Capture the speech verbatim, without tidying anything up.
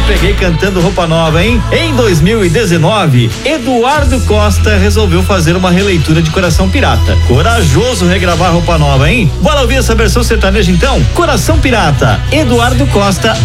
peguei cantando Roupa Nova, hein? Em dois mil e dezenove, Eduardo Costa resolveu fazer uma releitura de Coração Pirata. Corajoso regravar Roupa Nova, hein? Bora ouvir essa versão sertaneja então? Coração Pirata, Eduardo Costa.